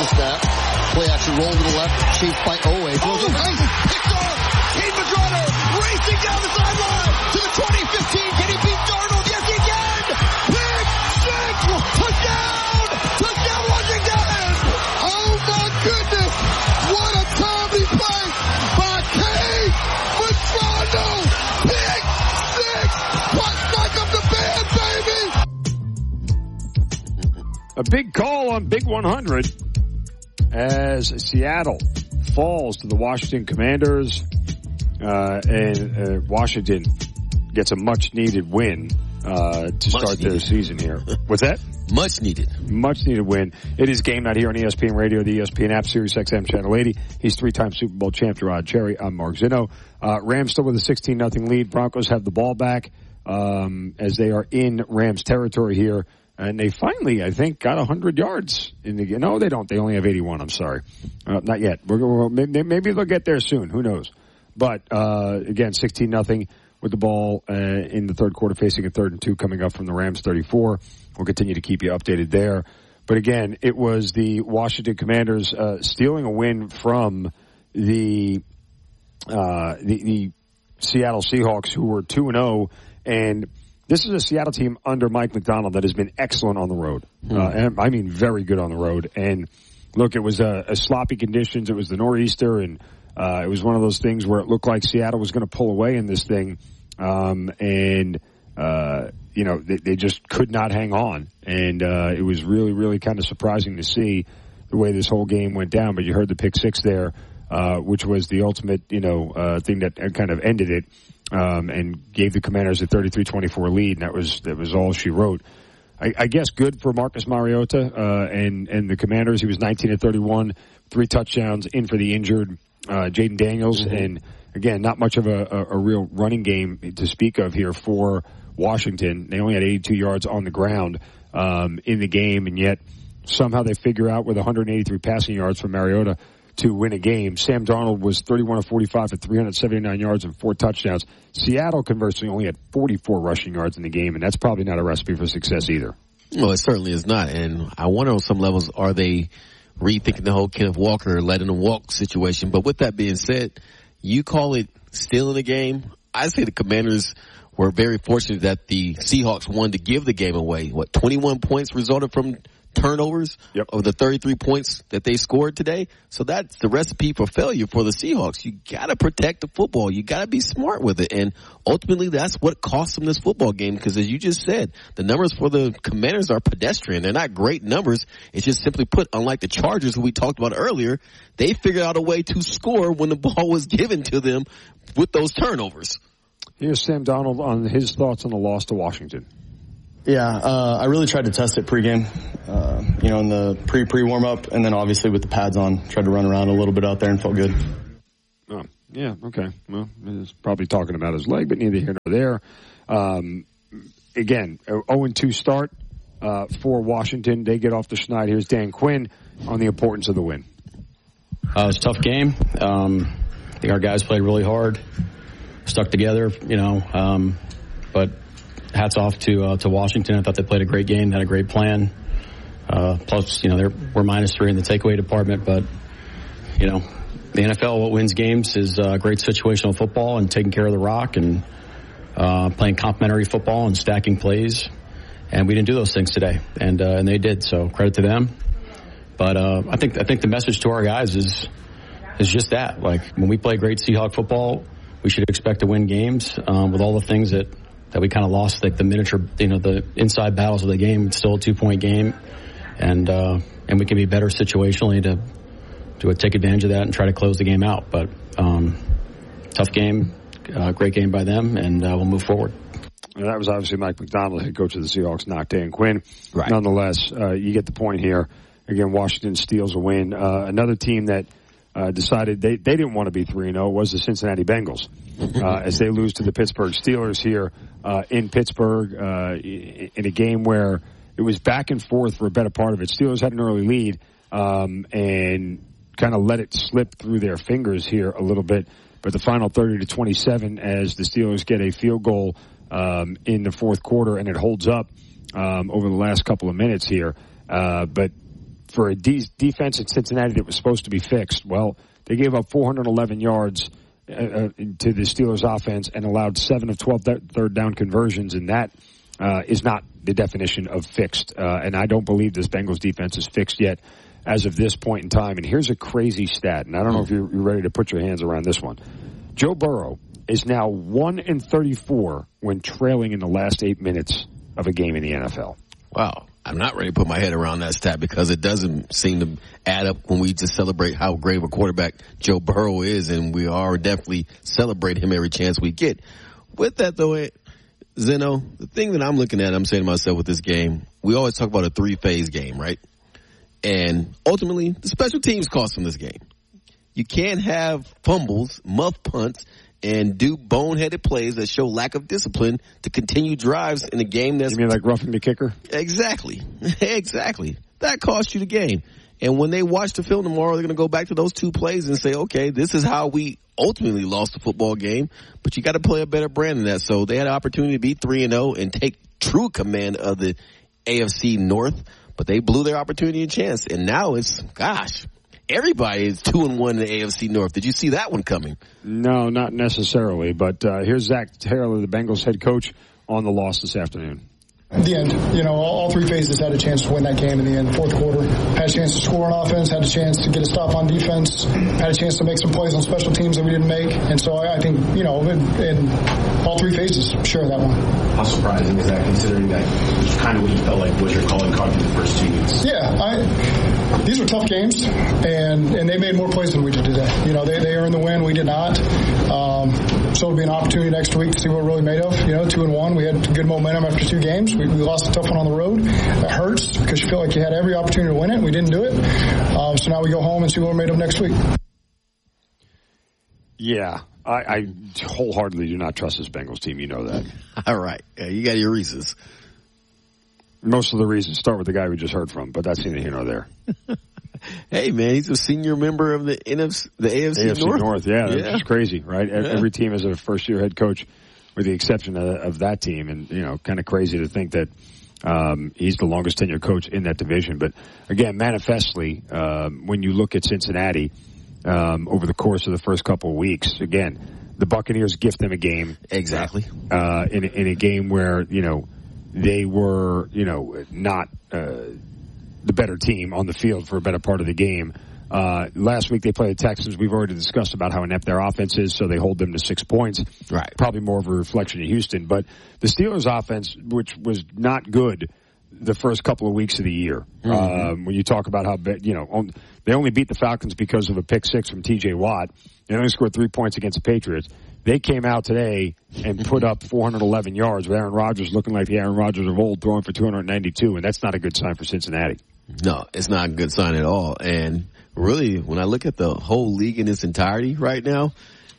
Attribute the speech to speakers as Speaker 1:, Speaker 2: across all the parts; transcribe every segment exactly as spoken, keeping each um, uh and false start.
Speaker 1: snap. Play action roll to the left, chased by Owe. Throws it right, picked off. Cade Madrano racing down the sideline to the twenty fifteen. Can he beat Darnold? Yes, he can. Pick six. Touchdown. Touchdown, Washington. Oh, my goodness. What a timely play by Cade Madrano. Pick six. What back up the band, baby.
Speaker 2: A big call on Big one hundred as Seattle falls to the Washington Commanders, uh, and uh, Washington gets a much-needed win uh, to
Speaker 3: much
Speaker 2: start
Speaker 3: needed.
Speaker 2: their season here. What's that?
Speaker 3: Much needed.
Speaker 2: Much needed win. It is game night here on E S P N Radio, the E S P N app, Sirius X M Channel eighty. He's three-time Super Bowl champ, Gerard Cherry. I'm Mark Zinno. Uh, Rams still with a sixteen nothing lead. Broncos have the ball back um, as they are in Rams territory here. And they finally, I think, got one hundred yards in the game. No, they don't. They only have eighty-one. I'm sorry. Uh, not yet. We're, we're, maybe, maybe they'll get there soon. Who knows? But, uh, again, sixteen nothing with the ball uh, in the third quarter, facing a third and two coming up from the Rams thirty-four. We'll continue to keep you updated there. But, again, it was the Washington Commanders uh, stealing a win from the, uh, the, the Seattle Seahawks, who were two and oh. And this is a Seattle team under Mike Macdonald that has been excellent on the road. Hmm. Uh, and I mean, very good on the road. And look, it was a, a sloppy conditions. It was the nor'easter, and uh, it was one of those things where it looked like Seattle was going to pull away in this thing. Um, and, uh, you know, they, they just could not hang on. And uh, it was really, really kind of surprising to see the way this whole game went down. But you heard the pick six there, uh, which was the ultimate, you know, uh, thing that kind of ended it. Um, and gave the Commanders a thirty-three twenty-four lead, and that was that was all she wrote. I, I guess good for Marcus Mariota uh, and and the Commanders. He was nineteen of thirty-one, three touchdowns, in for the injured uh, Jaden Daniels, mm-hmm. and again, not much of a, a, a real running game to speak of here for Washington. They only had eighty-two yards on the ground um, in the game, and yet somehow they figure out with one hundred eighty-three passing yards from Mariota to win a game. Sam Darnold was thirty-one of forty-five for three hundred seventy-nine yards and four touchdowns. Seattle, conversely, only had forty-four rushing yards in the game, and that's probably not a recipe for success either.
Speaker 3: Well, it certainly is not. And I wonder on some levels, are they rethinking the whole Kenneth Walker, letting him walk situation? But with that being said, you call it stealing the game. I say the Commanders were very fortunate that the Seahawks wanted to give the game away. What, twenty-one points resulted from turnovers
Speaker 2: yep.
Speaker 3: of the thirty-three points that they scored today. So that's the recipe for failure for the Seahawks. You got to protect the football. You got to be smart with it. And ultimately, that's what cost them this football game. Because as you just said, the numbers for the Commanders are pedestrian. They're not great numbers. It's just simply put, unlike the Chargers, who we talked about earlier, they figured out a way to score when the ball was given to them with those turnovers.
Speaker 2: Here's Sam Darnold on his thoughts on the loss to Washington.
Speaker 4: Yeah, uh, I really tried to test it pregame, uh, you know, in the pre-pre warm-up, and then obviously with the pads on, tried to run around a little bit out there and felt good.
Speaker 2: Oh, yeah, okay. Well, he's probably talking about his leg, but neither here nor there. Um, again, oh and two start uh, for Washington. They get off the schneid. Here's Dan Quinn on the importance of the win.
Speaker 5: Uh, it was a tough game. Um, I think our guys played really hard, stuck together, you know, um, but hats off to uh, to Washington. I thought they played a great game, had a great plan. Uh, plus, you know, they're, we're minus three in the takeaway department, but, you know, the N F L, what wins games is uh, great situational football and taking care of the rock and uh, playing complementary football and stacking plays. And we didn't do those things today, and uh, and they did. So credit to them. But uh, I think I think the message to our guys is is just that. Like, when we play great Seahawk football, we should expect to win games um, with all the things that. that we kind of lost, like the miniature, you know, the inside battles of the game. It's still a two-point game, and uh, and we can be better situationally to to take advantage of that and try to close the game out. But um, tough game, uh, great game by them, and uh, we'll move forward.
Speaker 2: And that was obviously Mike Macdonald, head coach of the Seahawks, not Dan Quinn.
Speaker 3: Right.
Speaker 2: Nonetheless, uh, you get the point here. Again, Washington steals a win. Uh, another team that uh, decided they, they didn't want to be three and oh was the Cincinnati Bengals. Uh, as they lose to the Pittsburgh Steelers here uh, in Pittsburgh uh, in a game where it was back and forth for a better part of it. Steelers had an early lead um, and kind of let it slip through their fingers here a little bit. But the final thirty to twenty-seven as the Steelers get a field goal um, in the fourth quarter, and it holds up um, over the last couple of minutes here. Uh, but for a de- defense in Cincinnati that was supposed to be fixed, well, they gave up four hundred eleven yards uh, uh, to the Steelers offense and allowed seven of twelve th- third down conversions, and that uh, is not the definition of fixed. Uh, and I don't believe this Bengals defense is fixed yet as of this point in time. And here's a crazy stat, and I don't know if you're, you're ready to put your hands around this one. Joe Burrow is now one and thirty-four when trailing in the last eight minutes of a game in the N F L.
Speaker 3: Wow. I'm not ready to put my head around that stat because it doesn't seem to add up when we just celebrate how great of a quarterback Joe Burrow is, and we are definitely celebrate him every chance we get. With that, though, Zeno, the thing that I'm looking at, I'm saying to myself with this game, we always talk about a three-phase game, right? And ultimately, the special teams cost them this game. You can't have fumbles, muff punts, and do boneheaded plays that show lack of discipline to continue drives in a game that's...
Speaker 2: You mean like roughing the kicker?
Speaker 3: Exactly. Exactly. That cost you the game. And when they watch the film tomorrow, they're going to go back to those two plays and say, okay, this is how we ultimately lost the football game, but you got to play a better brand than that. So they had an opportunity to be three and oh and take true command of the A F C North, but they blew their opportunity and chance. And now it's, gosh... Everybody is two and one in the A F C North. Did you see that one coming?
Speaker 2: No, not necessarily. But uh, here's Zach Taylor, the Bengals head coach, on the loss this afternoon.
Speaker 6: At the end, you know, all three phases had a chance to win that game in the end. Fourth quarter, had a chance to score on offense, had a chance to get a stop on defense, had a chance to make some plays on special teams that we didn't make. And so I, I think, you know, in, in all three phases, sure, that one.
Speaker 7: How surprising is that, considering that was kind of what you felt like was your calling card for the first two weeks?
Speaker 6: Yeah, I, these were tough games, and, and they made more plays than we did today. You know, they, they earned the win, we did not. Um, so it'll be an opportunity next week to see what we're really made of. You know, two and one, we had good momentum after two games. We, we lost a tough one on the road. That hurts because you feel like you had every opportunity to win it, and we didn't do it. Um, so now we go home and see what we're made of next week.
Speaker 2: Yeah, I, I wholeheartedly do not trust this Bengals team. You know that.
Speaker 3: All right. Yeah, you got your reasons.
Speaker 2: Most of the reasons start with the guy we just heard from, but that's neither here nor there.
Speaker 3: Hey, man, he's a senior member of the N F C, the A F C,
Speaker 2: A F C
Speaker 3: North.
Speaker 2: North, yeah,
Speaker 3: yeah.
Speaker 2: That's crazy, right?
Speaker 3: Yeah.
Speaker 2: Every team has a first-year head coach, with the exception of, of that team, and you know, kind of crazy to think that um, he's the longest tenured coach in that division. But again, manifestly, um, when you look at Cincinnati um, over the course of the first couple of weeks, again, the Buccaneers gift them a game,
Speaker 3: exactly,
Speaker 2: uh, in in a game where you know they were you know not. Uh, the better team on the field for a better part of the game. Uh, last week they played the Texans. We've already discussed about how inept their offense is, so they hold them to six points.
Speaker 3: Right.
Speaker 2: Probably more of a reflection of Houston. But the Steelers' offense, which was not good the first couple of weeks of the year, mm-hmm. um, when you talk about how, you know, on, they only beat the Falcons because of a pick six from T J Watt. They only scored three points against the Patriots. They came out today and put up four hundred eleven yards with Aaron Rodgers looking like the Aaron Rodgers of old, throwing for two hundred ninety-two, and that's not a good sign for Cincinnati.
Speaker 3: No, it's not a good sign at all. And really, when I look at the whole league in its entirety right now,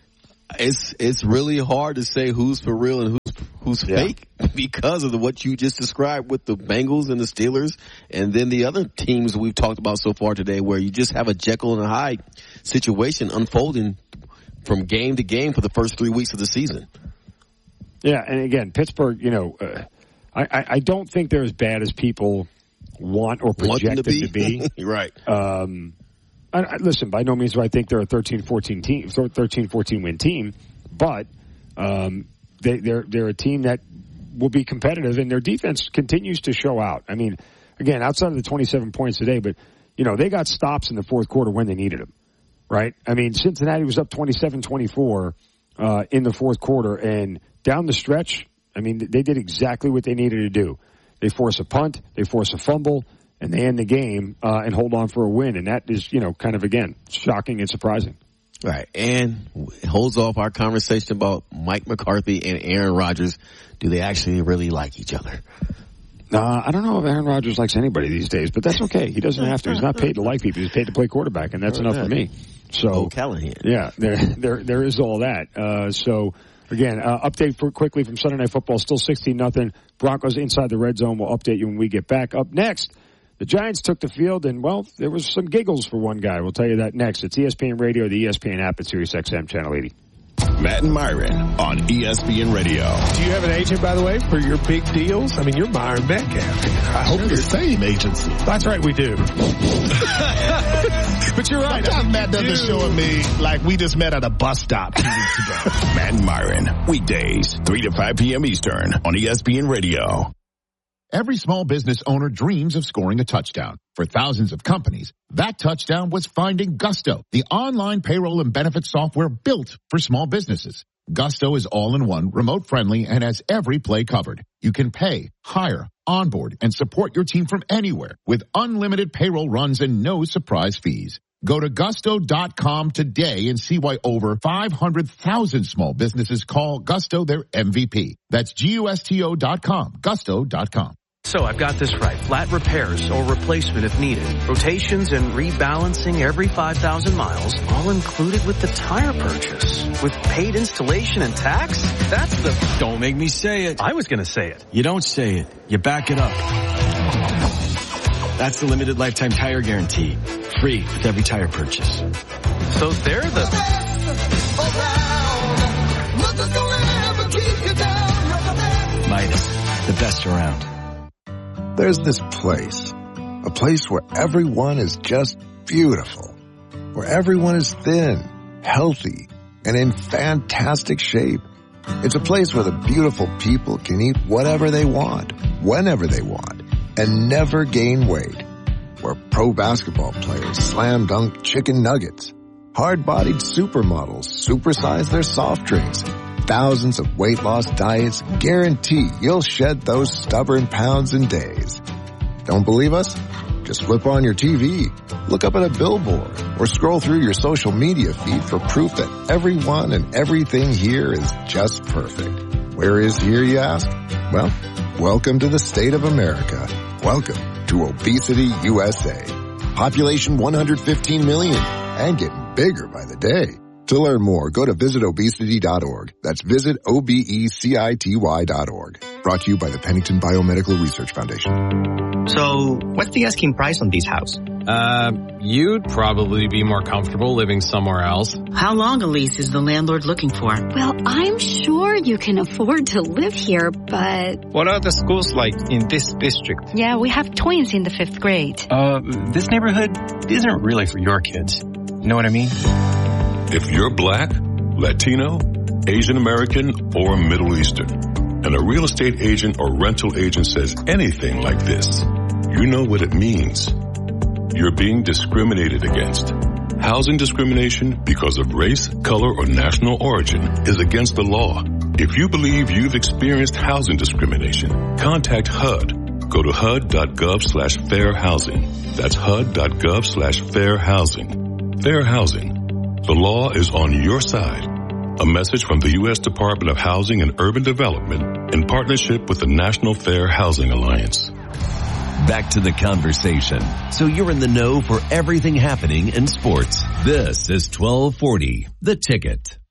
Speaker 3: it's it's really hard to say who's for real and who's who's yeah. fake because of the, what you just described with the Bengals and the Steelers, and then the other teams we've talked about so far today, where you just have a Jekyll and a Hyde situation unfolding from game to game for the first three weeks of the season.
Speaker 2: Yeah, and again, Pittsburgh, you know, uh, I, I, I don't think they're as bad as people want or project
Speaker 3: want them to
Speaker 2: them
Speaker 3: be.
Speaker 2: to be.
Speaker 3: Right.
Speaker 2: Um, I, I, listen, by no means do I think they're a thirteen fourteen team, thirteen fourteen win team, but um, they, they're they're a team that will be competitive, and their defense continues to show out. I mean, again, outside of the twenty-seven points today, but you know they got stops in the fourth quarter when they needed them. Right? I mean, Cincinnati was up twenty-seven twenty-four uh, in the fourth quarter, and down the stretch, I mean, they did exactly what they needed to do. They force a punt, they force a fumble, and they end the game uh, and hold on for a win. And that is, you know, kind of, again, shocking and surprising.
Speaker 3: Right. And it holds off our conversation about Mike McCarthy and Aaron Rodgers. Do they actually really like each other?
Speaker 2: Uh, I don't know if Aaron Rodgers likes anybody these days, but that's okay. He doesn't have to. He's not paid to like people. He's paid to play quarterback, and that's enough for me. So,
Speaker 3: oh, Callahan.
Speaker 2: Yeah, there, there, there is all that. Uh, so, again, uh, update for quickly from Sunday Night Football. Still sixteen nothing. Broncos inside the red zone. We'll update you when we get back. Up next, the Giants took the field, and, well, there was some giggles for one guy. We'll tell you that next. It's E S P N Radio, the E S P N app, at Sirius X M Channel eighty.
Speaker 8: Matt and Myron on E S P N Radio.
Speaker 9: Do you have an agent, by the way, for your big deals? I mean, you're Myron Metcalf. I hope
Speaker 10: you're
Speaker 9: the
Speaker 10: same agency.
Speaker 9: That's right, we do. But you're right.
Speaker 10: Sometimes Matt doesn't show me like we just met at a bus stop two weeks ago.
Speaker 8: Matt and Myron, weekdays, three to five p.m. Eastern on E S P N Radio.
Speaker 11: Every small business owner dreams of scoring a touchdown. For thousands of companies, that touchdown was finding Gusto, the online payroll and benefits software built for small businesses. Gusto is all-in-one, remote-friendly, and has every play covered. You can pay, hire, onboard, and support your team from anywhere with unlimited payroll runs and no surprise fees. Go to gusto dot com today and see why over five hundred thousand small businesses call Gusto their M V P. That's G U S T O dot com, gusto dot com.
Speaker 12: So I've got this right. Flat repairs or replacement if needed. Rotations and rebalancing every five thousand miles, all included with the tire purchase. With paid installation and tax? That's the...
Speaker 13: Don't make me say it.
Speaker 12: I was going to say it.
Speaker 13: You don't say it. You back it up. That's the limited lifetime tire guarantee. Free with every tire purchase.
Speaker 12: So they're the...
Speaker 13: Midas, the best around.
Speaker 14: There's this place, a place where everyone is just beautiful, where everyone is thin, healthy, and in fantastic shape. It's a place where the beautiful people can eat whatever they want, whenever they want, and never gain weight. Where pro basketball players slam dunk chicken nuggets, hard-bodied supermodels supersize their soft drinks. Thousands of weight loss diets guarantee you'll shed those stubborn pounds in days. Don't believe us? Just flip on your T V, look up at a billboard, or scroll through your social media feed for proof that everyone and everything here is just perfect. Where is here, you ask? Well, welcome to the state of America. Welcome to Obesity U S A. Population one hundred fifteen million and getting bigger by the day. To learn more, go to visit obesity dot org. That's visit O B E C I T Y dot org. Brought to you by the Pennington Biomedical Research Foundation.
Speaker 15: So, what's the asking price on this house?
Speaker 16: Uh, you'd probably be more comfortable living somewhere else.
Speaker 17: How long a lease is the landlord looking for?
Speaker 18: Well, I'm sure you can afford to live here, but...
Speaker 19: What are the schools like in this district?
Speaker 18: Yeah, we have twins in the fifth grade.
Speaker 19: Uh, this neighborhood isn't really for your kids. You know what I mean?
Speaker 20: If you're black, Latino, Asian American, or Middle Eastern, and a real estate agent or rental agent says anything like this, you know what it means. You're being discriminated against. Housing discrimination because of race, color, or national origin is against the law. If you believe you've experienced housing discrimination, contact H U D. Go to H U D dot gov slash fair housing. That's H U D dot gov slash fair housing. Fair housing. The law is on your side. A message from the U S Department of Housing and Urban Development in partnership with the National Fair Housing Alliance.
Speaker 21: Back to the conversation, so you're in the know for everything happening in sports. This is twelve forty, The Ticket.